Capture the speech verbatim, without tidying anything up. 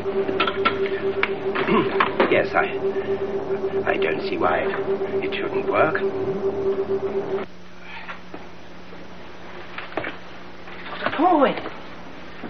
Yes, I... I don't see why it shouldn't work. Forward.